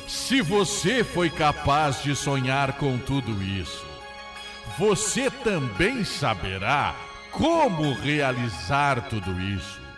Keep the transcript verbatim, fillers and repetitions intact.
Se você foi capaz de sonhar com tudo isso, você também saberá como realizar tudo isso.